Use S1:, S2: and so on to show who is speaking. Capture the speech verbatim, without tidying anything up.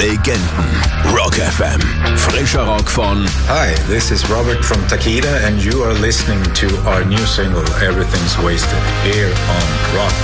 S1: Legenden. Rock F M. Frischer Rock von...
S2: Hi, this is Robert from Takeda and you are listening to our new single Everything's Wasted here on Rock